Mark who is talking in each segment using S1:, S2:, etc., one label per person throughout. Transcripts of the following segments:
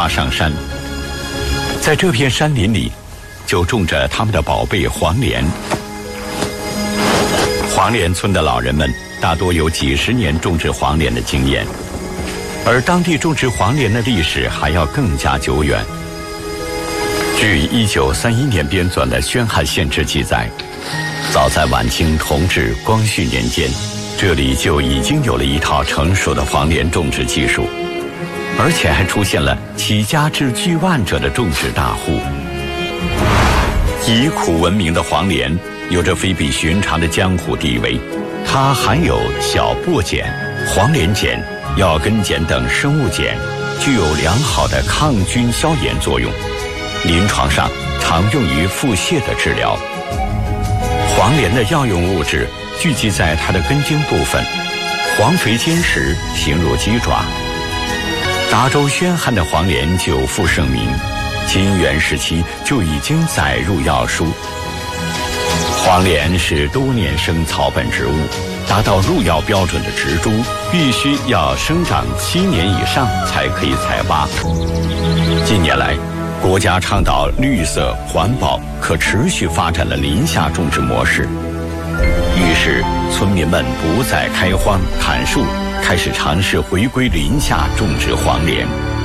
S1: 上山。在这片山林里，就种着他们的宝贝黄连。黄连村的老人们大多有几十年种植黄连的经验，而当地种植黄连的历史还要更加久远。据1931年编纂的《宣汉县志》记载，早在晚清同治、光绪年间，这里就已经有了一套成熟的黄连种植技术，而且还出现了起家至巨万者的种植大户。以苦闻名的黄连有着非比寻常的江湖地位，它含有小薄碱、黄连碱、药根碱等生物碱，具有良好的抗菌消炎作用，临床上常用于腹泻的治疗。黄连的药用物质聚集在它的根茎部分，黄肥坚实，形如鸡爪。达州宣汉的黄连久负盛名，金元时期就已经载入药书。黄连是多年生草本植物，达到入药标准的植株必须要生长7年以上才可以采挖。近年来，国家倡导绿色环保可持续发展了林下种植模式，于是村民们不再开荒砍树，开始尝试回归林下种植黄连。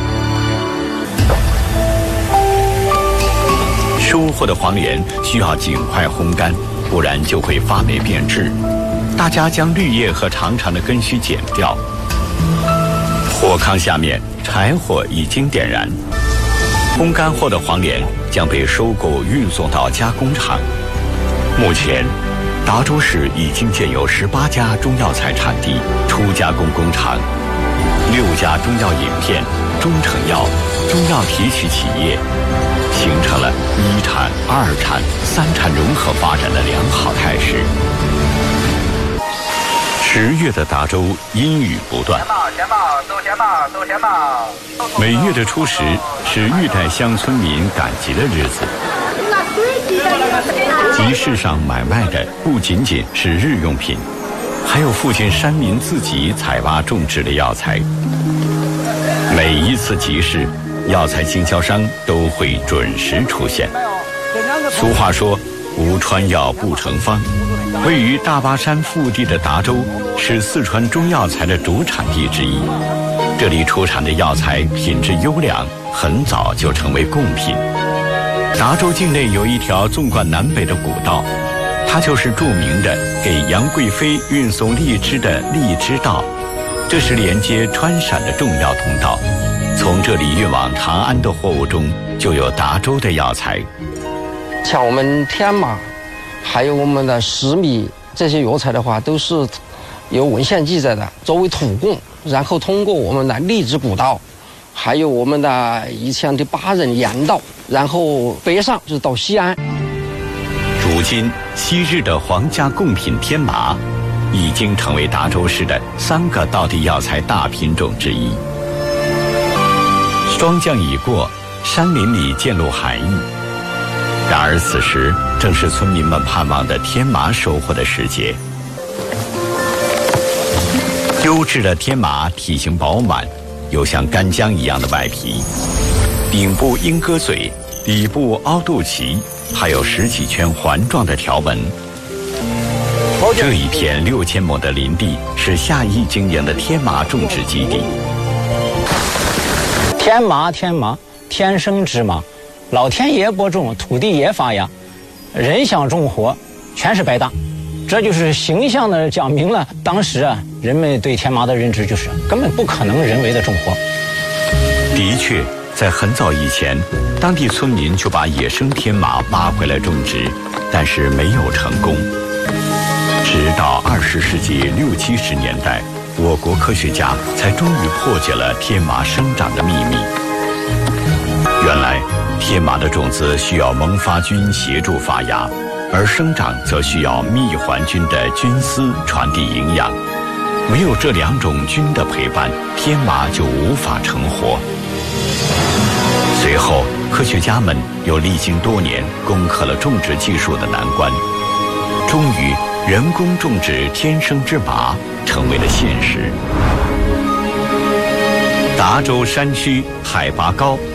S1: 收获的黄连需要尽快烘干，不然就会发霉变质。大家将绿叶和长长的根须剪掉。火炕下面柴火已经点燃，烘干后的黄连将被收购运送到加工厂。目前，达州市已经建有18家中药材产地、初加工工厂，6家中药饮片、中成药、中药提取企业，形成了1产、2产、3产融合发展的良好态势。10月的达州阴雨不断，每月的初10是玉带乡村民赶集的日子。集市上买卖的不仅仅是日用品，还有附近山民自己采挖种植的药材。每一次集市，药材经销商都会准时出现。俗话说，无川药不成方。位于大巴山腹地的达州是四川中药材的主产地之一，这里出产的药材品质优良，很早就成为贡品。达州境内有一条纵贯南北的古道，它就是著名的给杨贵妃运送荔枝的荔枝道，这是连接川陕的重要通道。从这里运往长安的货物中就有达州的药材。
S2: 像我们天麻还有我们的石米这些药材的话，都是有文献记载的，作为土贡，然后通过我们的荔枝古道，还有我们的以前的8人沿道，然后北上就是到西安。
S1: 如今昔日的皇家贡品天麻已经成为达州市的3个道地药材大品种之一。霜降已过，山林里渐露寒意，然而此时正是村民们盼望的天麻收获的时节。优质的天麻体型饱满，有像干姜一样的外皮，顶部鹰鸽嘴，底部凹肚脐，还有10几圈环状的条纹。这一片6000亩的林地是夏邑经营的天麻种植基地。
S3: 天麻，天生之麻，老天爷播种，土地爷发芽，人想种活，全是白搭。这就是形象地讲明了当时人们对天麻的认知，就是根本不可能人为的种活。
S1: 的确，在很早以前，当地村民就把野生天麻挖回来种植，但是没有成功。直到20世纪60、70年代，我国科学家才终于破解了天麻生长的秘密。原来，天麻的种子需要萌发菌协助发芽，而生长则需要蜜环菌的菌丝传递营养。没有这2种菌的陪伴，天麻就无法成活。随后，科学家们又历经多年，攻克了种植技术的难关，终于人工种植天生之麻成为了现实。达州山区海拔高，